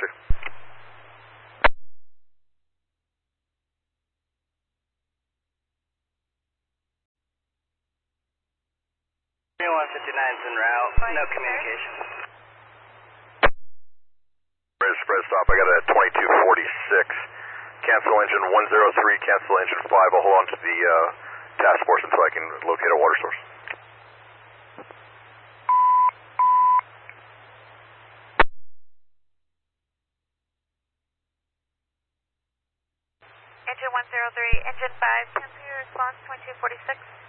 159's en route, no communication. Express stop, I got a 2246. Cancel engine 103, cancel engine 5. I'll hold on to the task force until I can locate a water source. Engine 103, engine 5, cancel your response 2246.